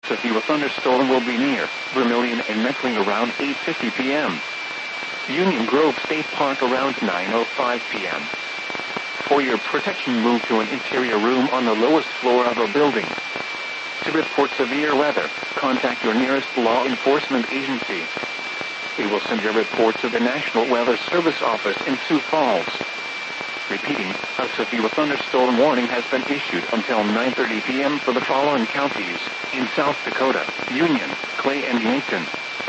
severe thunderstorm will be near Vermilion and Meckling around 8:50 p.m. Union Grove State Park around 9:05 p.m. For your protection, move to an interior room on the lowest floor of a building. To report severe weather, contact your nearest law enforcement agency. They will send your report to the National Weather Service office in Sioux Falls. Repeating, a severe thunderstorm warning has been issued until 9:30 p.m. for the following counties in South Dakota: Union, Clay, and Yankton.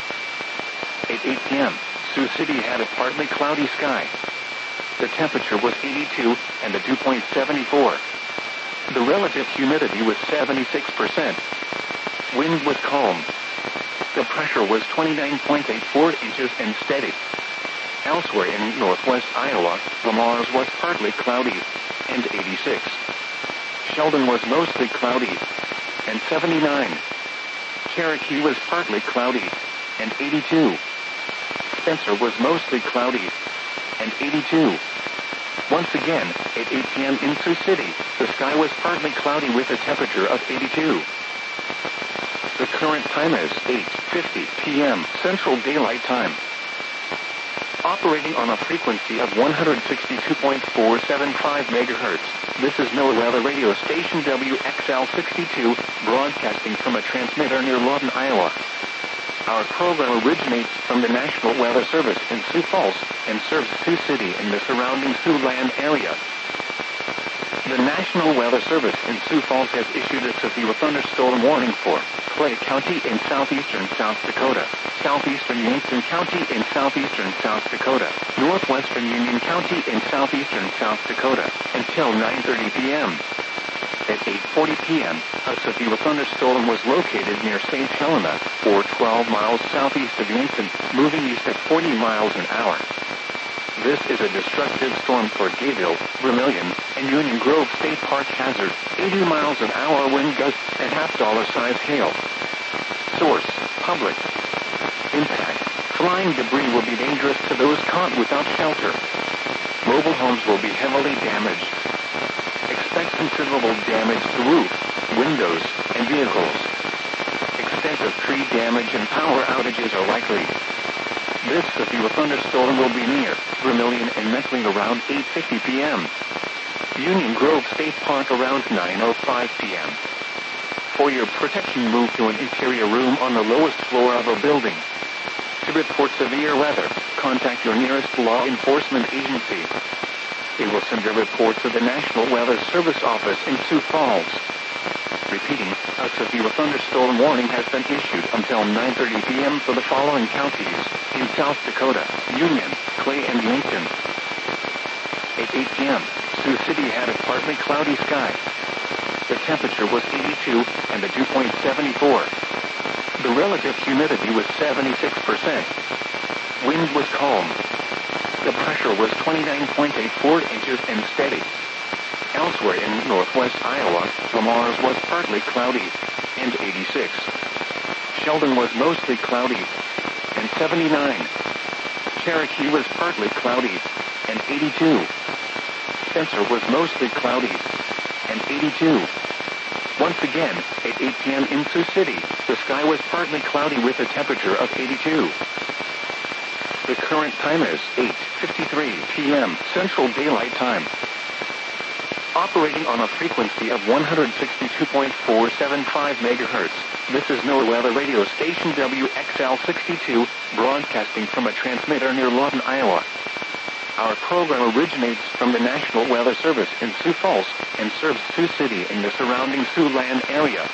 At 8 p.m., Sioux City had a partly cloudy sky. The temperature was 82 and the dew point 74. The relative humidity was 76%. Wind was calm. The pressure was 29.84 inches and steady. Elsewhere in northwest Iowa, Lamars was partly cloudy and 86. Sheldon was mostly cloudy and 79. Cherokee was partly cloudy and 82. Spencer was mostly cloudy and 82. Once again, at 8 p.m. in Sioux City, the sky was partly cloudy with a temperature of 82. The current time is 8:50 p.m. Central Daylight Time. Operating on a frequency of 162.475 megahertz, this is NOAA Weather Radio Station WXL62, broadcasting from a transmitter near Lawton, Iowa. Our program originates from the National Weather Service in Sioux Falls and serves Sioux City and the surrounding Siouxland area. The National Weather Service in Sioux Falls has issued a severe thunderstorm warning for Clay County in southeastern South Dakota, southeastern Yankton County in southeastern South Dakota, northwestern Union County in southeastern South Dakota, until 9:30 p.m. At 8:40 p.m., a severe thunderstorm was located near St. Helena, or 12 miles southeast of Yankton, moving east at 40 miles an hour. This is a destructive storm for Gayville, Vermilion, and Union Grove State Park hazard, 80 miles an hour wind gusts and half-dollar-size hail. Source: public. Impact: flying debris will be dangerous to those caught without shelter. Mobile homes will be heavily damaged. Expect considerable damage to roofs, windows, and vehicles. Extensive tree damage and power outages are likely. This severe thunderstorm will be near Vermilion and Meckling around 8:50 p.m. Union Grove State Park around 9:05 p.m. For your protection, move to an interior room on the lowest floor of a building. To report severe weather, contact your nearest law enforcement agency. They will send your report to the National Weather Service office in Sioux Falls. Repeating, a severe thunderstorm warning has been issued until 9:30 p.m. for the following counties in South Dakota: Union, Clay, and Yankton. At 8 p.m., Sioux City had a partly cloudy sky. The temperature was 82 and the dew point 74. The relative humidity was 76%. Wind was calm. The pressure was 29.84 inches and steady. Elsewhere in northwest Iowa, Lamars was partly cloudy and 86. Sheldon was mostly cloudy and 79. Cherokee was partly cloudy and 82. Spencer was mostly cloudy and 82. Once again, at 8 p.m. in Sioux City, the sky was partly cloudy with a temperature of 82. The current time is 8:53 p.m. Central Daylight Time. Operating on a frequency of 162.475 megahertz, this is NOAA Weather Radio Station WXL62, broadcasting from a transmitter near Lawton, Iowa. Our program originates from the National Weather Service in Sioux Falls and serves Sioux City and the surrounding Siouxland area.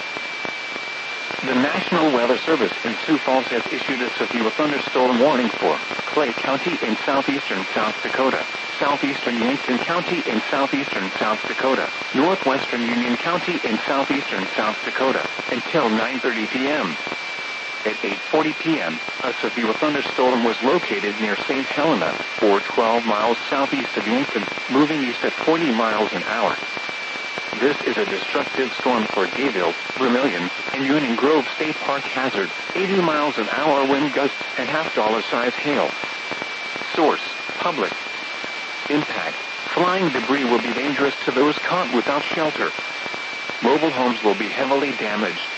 The National Weather Service in Sioux Falls has issued a severe thunderstorm warning for Clay County in southeastern South Dakota, southeastern Yankton County in southeastern South Dakota, northwestern Union County in southeastern South Dakota, until 9:30 p.m. At 8:40 p.m., a severe thunderstorm was located near St. Helena, or 12 miles southeast of Yankton, moving east at 40 miles an hour. This is a destructive storm for Gayville, Vermilion, and Union Grove State Park hazard, 80 miles an hour wind gusts and half-dollar-size hail. Source: public. Impact: flying debris will be dangerous to those caught without shelter. Mobile homes will be heavily damaged.